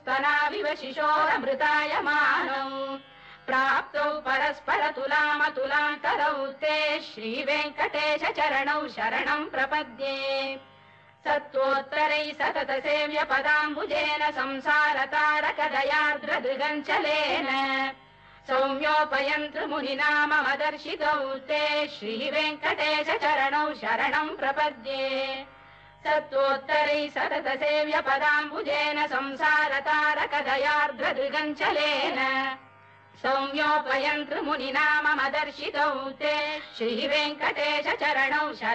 स्तनाविव शिशोरमृतायमानौ प्राप्तौ परस्पर तुलामतुलान्तरौ ते श्रीवेङ्कटेश चरणौ शरणं प्रपद्ये सत्त्वोत्तरै सतत सेव्य पदाम्बुजेन संसारतारकदयार्द्रदृगञ्चलेन सौम्योपयन्तृ मुनिनाम मदर्शितौ ते श्रीवेङ्कटेश चरणौ शरणं प्रपद्ये सत्त्वोत्तरै सतत सेव्य पदाम्बुजेन संसारतारकदयार्द्रदृगञ्चलेन सौम्योपयन्तृ मुनिनाम मदर्शितौ ते श्रीवेङ्कटेश चरणौ